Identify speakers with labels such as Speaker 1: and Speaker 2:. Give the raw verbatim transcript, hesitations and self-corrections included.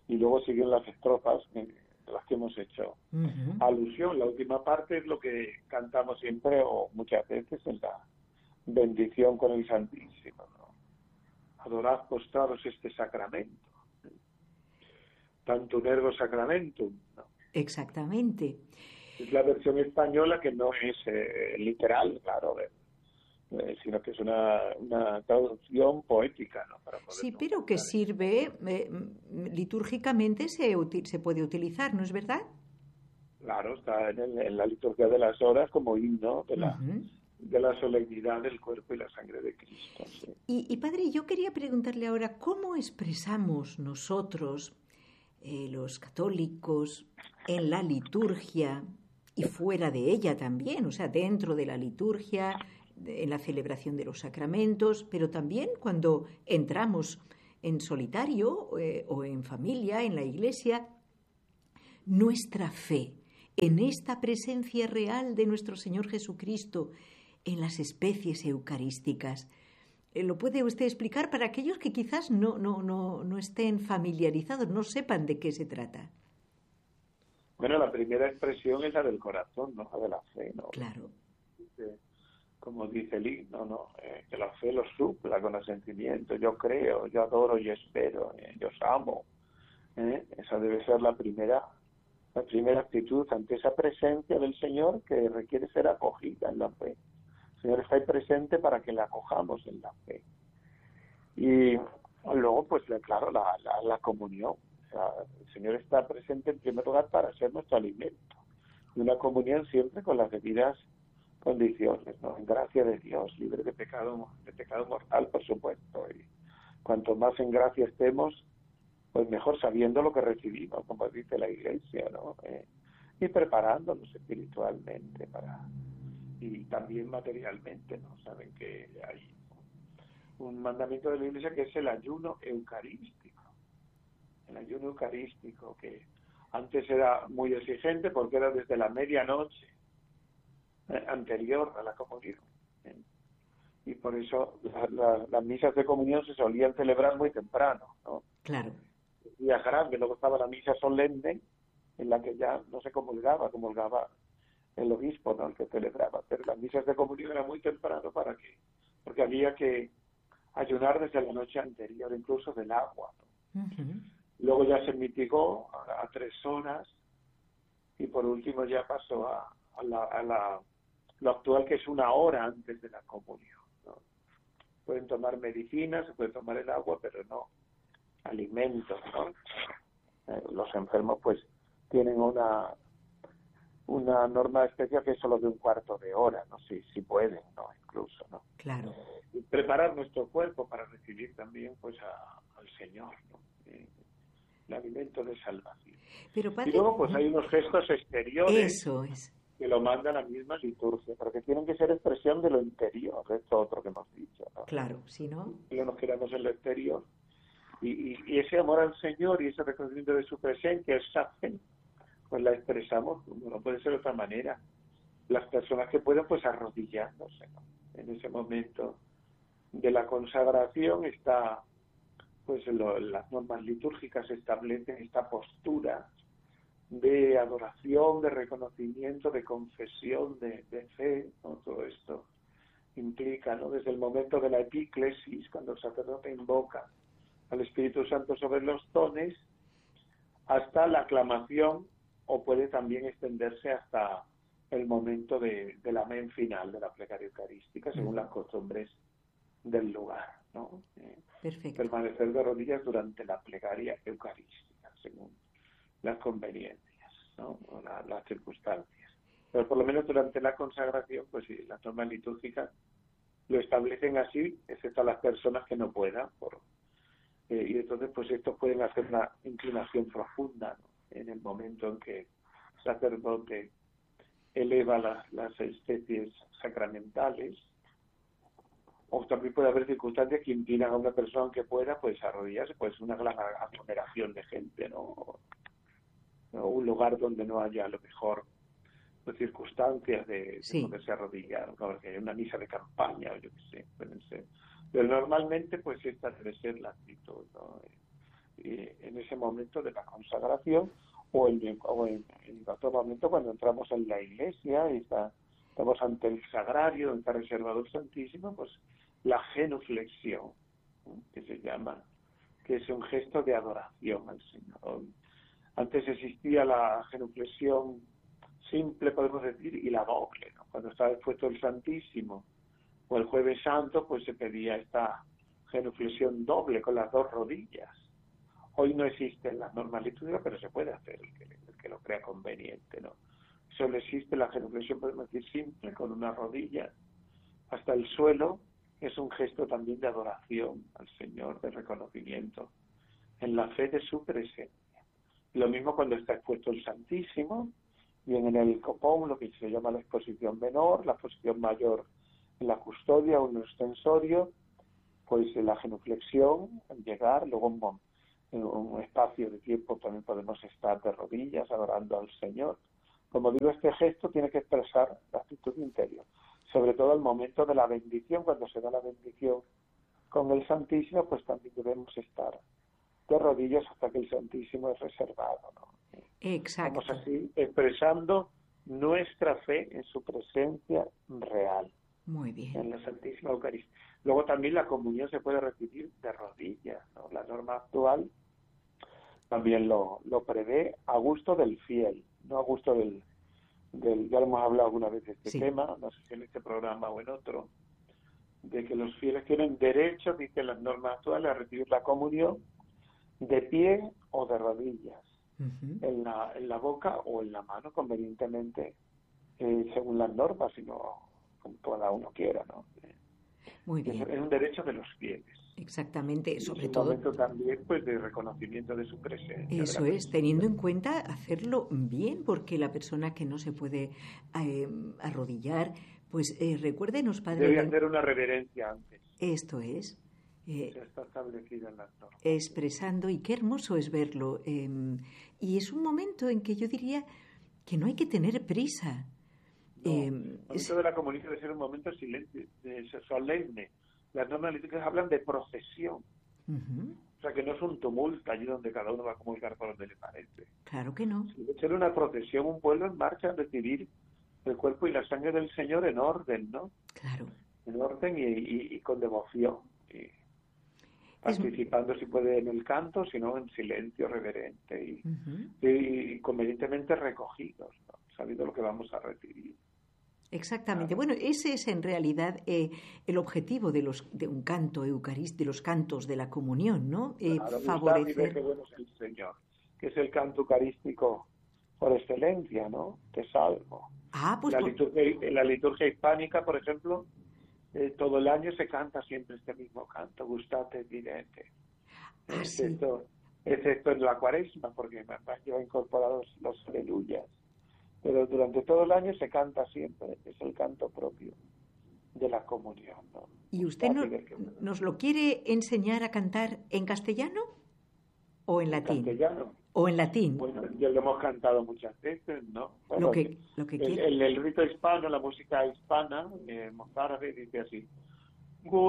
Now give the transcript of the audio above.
Speaker 1: y luego siguen las estrofas de las que hemos hecho
Speaker 2: Uh-huh.
Speaker 1: alusión. La última parte es lo que cantamos siempre o muchas veces en la bendición con el Santísimo, ¿no? Adorad postrados este sacramento, tantum ergo sacramentum, ¿no?
Speaker 2: Exactamente.
Speaker 1: Es la versión española que no es eh, literal, claro, eh, eh, sino que es una, una traducción poética, ¿no? Para poder
Speaker 2: Sí, pero que sirve, eh, litúrgicamente se, uti- se puede utilizar, ¿no es verdad?
Speaker 1: Claro, está en, el, en la liturgia de las horas como himno de la,
Speaker 2: Uh-huh.
Speaker 1: de la solemnidad del cuerpo y la sangre de Cristo. Sí.
Speaker 2: Y, y padre, yo quería preguntarle ahora, ¿cómo expresamos nosotros, eh, los católicos, en la liturgia y fuera de ella también, o sea, dentro de la liturgia, de- en la celebración de los sacramentos, pero también cuando entramos en solitario eh, o en familia, en la iglesia, nuestra fe en esta presencia real de nuestro Señor Jesucristo en las especies eucarísticas? ¿Lo puede usted explicar para aquellos que quizás no, no, no, no estén familiarizados, no sepan de qué se trata?
Speaker 1: Bueno, la primera expresión es la del corazón, no la de la fe, ¿no?
Speaker 2: Claro.
Speaker 1: Dice, como dice el himno, ¿no? Eh, que la fe lo supla con asentimiento. Yo creo, yo adoro y espero, eh, yo os amo. ¿eh? Esa debe ser la primera, la primera actitud ante esa presencia del Señor que requiere ser acogida en la fe. El Señor está ahí presente para que la acojamos en la fe. Y luego, pues claro, la, la, la comunión. O sea, el Señor está presente en primer lugar para ser nuestro alimento. Y una comunión siempre con las debidas condiciones, ¿no? En gracia de Dios, libre de pecado, de pecado mortal, por supuesto. Y cuanto más en gracia estemos, pues mejor sabiendo lo que recibimos, como dice la Iglesia, ¿no? Eh, y preparándonos espiritualmente para y también materialmente, ¿no? Saben que hay un mandamiento de la Iglesia que es el ayuno eucarístico. El ayuno eucarístico que antes era muy exigente porque era desde la medianoche eh, anterior a la comunión. ¿eh? Y por eso la, la, las misas de comunión se solían celebrar muy temprano, ¿no?
Speaker 2: Claro.
Speaker 1: Días grandes, luego estaba la misa solemne en la que ya no se comulgaba, comulgaba el obispo, ¿no? El que celebraba, pero las misas de comunión eran muy temprano para que, porque había que ayunar desde la noche anterior, incluso del agua, ¿no?
Speaker 2: Uh-huh.
Speaker 1: Luego ya se mitigó a, a tres horas y por último ya pasó a, a, la, a la, lo actual que es una hora antes de la comunión, ¿no? Pueden tomar medicinas, se puede tomar el agua, pero no alimentos, ¿no? Eh, los enfermos pues tienen una una norma especial que es solo de un cuarto de hora, no sé si, si pueden, no, incluso, ¿no?
Speaker 2: Claro.
Speaker 1: Y preparar nuestro cuerpo para recibir también pues a, al Señor, ¿no? Eh, el alimento de salvación.
Speaker 2: Pero padre,
Speaker 1: Y luego pues hay unos gestos exteriores
Speaker 2: eso es.
Speaker 1: que lo manda la misma liturgia, pero que tienen que ser expresión de lo interior, esto otro que hemos dicho, ¿no?
Speaker 2: Claro, si no.
Speaker 1: Que nos quedamos en lo exterior. Y, y, y ese amor al Señor y ese reconocimiento de su presencia, esa fe, pues la expresamos, como no puede ser de otra manera. Las personas que pueden, pues arrodillándose, ¿no? En ese momento de la consagración está, pues lo, las normas litúrgicas establecen esta postura de adoración, de reconocimiento, de confesión, de, de fe, ¿no? Todo esto implica, ¿no? Desde el momento de la epíclesis, cuando el sacerdote invoca al Espíritu Santo sobre los dones, hasta la aclamación, o puede también extenderse hasta el momento de, del amén final de la plegaria eucarística, según
Speaker 2: Uh-huh.
Speaker 1: las costumbres del lugar, ¿no? Eh,
Speaker 2: Perfecto.
Speaker 1: permanecer de rodillas durante la plegaria eucarística, según las conveniencias, ¿no? O la, las circunstancias. Pero por lo menos durante la consagración, pues sí, las normas litúrgicas lo establecen así, excepto a las personas que no puedan, por, eh, y entonces pues estos pueden hacer una inclinación profunda, ¿no? En el momento en que el sacerdote eleva las, las especies sacramentales, o también puede haber circunstancias que impidan a una persona que pueda pues arrodillarse, pues una gran aglomeración de gente, ¿no? O un lugar donde no haya a lo mejor pues, circunstancias de,
Speaker 2: Sí.
Speaker 1: de poderse arrodillar, ¿no? Porque hay una misa de campaña o yo qué sé, pueden ser. Pero normalmente pues esta debe ser la actitud, ¿no? eh, en ese momento de la consagración o en, o en, en otro momento cuando entramos en la iglesia y está, estamos ante el sagrario, donde está reservado el Santísimo, pues la genuflexión, ¿no? Que se llama, que es un gesto de adoración al Señor. Antes existía la genuflexión simple, podemos decir, y la doble, ¿no? Cuando estaba expuesto el Santísimo o el Jueves Santo, pues se pedía esta genuflexión doble con las dos rodillas. Hoy no existe en la norma litúrgica, pero se puede hacer el que, el que lo crea conveniente, ¿no? Solo existe la genuflexión, podemos decir, simple, con una rodilla hasta el suelo. Es un gesto también de adoración al Señor, de reconocimiento en la fe de su presencia. Lo mismo cuando está expuesto el Santísimo, bien en el copón, lo que se llama la exposición menor, la exposición mayor en la custodia o en el ostensorio, pues en la genuflexión, al llegar, luego un, en un espacio de tiempo también podemos estar de rodillas adorando al Señor. Como digo, este gesto tiene que expresar la actitud interior, sobre todo al momento de la bendición, cuando se da la bendición con el Santísimo, pues también debemos estar de rodillas hasta que el Santísimo es reservado, ¿no?
Speaker 2: Exacto.
Speaker 1: Estamos así expresando nuestra fe en su presencia real.
Speaker 2: Muy bien.
Speaker 1: En la Santísima Eucaristía. Luego también la comunión se puede recibir de rodillas, ¿no? La norma actual también lo, lo prevé a gusto del fiel, no a gusto del, del... Ya lo hemos hablado alguna vez de este
Speaker 2: sí.
Speaker 1: tema, no sé si en este programa o en otro, de que los fieles tienen derecho, dicen las normas actuales, a recibir la comunión de pie o de rodillas, uh-huh. en, la, en la boca o en la mano, convenientemente, eh, según las normas, sino como cada uno quiera, ¿no?
Speaker 2: Muy bien.
Speaker 1: Es, es un derecho de los fieles.
Speaker 2: Exactamente, sobre
Speaker 1: es un
Speaker 2: todo.
Speaker 1: momento también, pues, de reconocimiento de su presencia.
Speaker 2: Eso es, teniendo en cuenta hacerlo bien, porque la persona que no se puede eh, arrodillar, pues eh, recuérdenos, Padre.
Speaker 1: Debe hacer una reverencia antes.
Speaker 2: Esto es.
Speaker 1: Eh, ya está establecido en las normas.
Speaker 2: Expresando, y qué hermoso es verlo. Eh, y es un momento en que yo diría que no hay que tener prisa.
Speaker 1: No,
Speaker 2: eh,
Speaker 1: el momento es... de la comunión debe ser un momento silencio, solemne. Las normas litúrgicas hablan de procesión. Uh-huh. O sea, que no es un tumulto allí donde cada uno va a comulgar por donde le parece.
Speaker 2: Claro que no.
Speaker 1: Debe ser una procesión, un pueblo en marcha a recibir el cuerpo y la sangre del Señor en orden, ¿no?
Speaker 2: Claro.
Speaker 1: En orden y, y, y con devoción. Y participando, es... si puede, en el canto, sino en silencio reverente y, uh-huh. y, y convenientemente recogidos, ¿no? Sabiendo lo que vamos a recibir.
Speaker 2: Exactamente. Bueno, ese es en realidad eh, el objetivo de los de un canto eucarístico, de los cantos de la comunión, ¿no? Eh,
Speaker 1: claro,
Speaker 2: favorecer.
Speaker 1: Qué bueno es el Señor, que es el canto eucarístico por excelencia, ¿no? De salmo.
Speaker 2: Ah, pues
Speaker 1: la
Speaker 2: por...
Speaker 1: liturgia, en la liturgia hispánica, por ejemplo, eh, todo el año se canta siempre este mismo canto, Gustate Vidente.
Speaker 2: Ah,
Speaker 1: excepto,
Speaker 2: sí.
Speaker 1: excepto en la Cuaresma, porque además lleva incorporados los aleluyas. Pero durante todo el año se canta siempre, es el canto propio de la comunión, ¿no?
Speaker 2: ¿Y usted no, nos lo quiere enseñar a cantar en castellano o en, en latín?
Speaker 1: Castellano.
Speaker 2: ¿O en latín?
Speaker 1: Bueno, ya lo hemos cantado muchas veces, ¿no? Bueno,
Speaker 2: lo que, lo que
Speaker 1: el, el, el rito hispano, la música hispana, eh, mozárabe, dice así: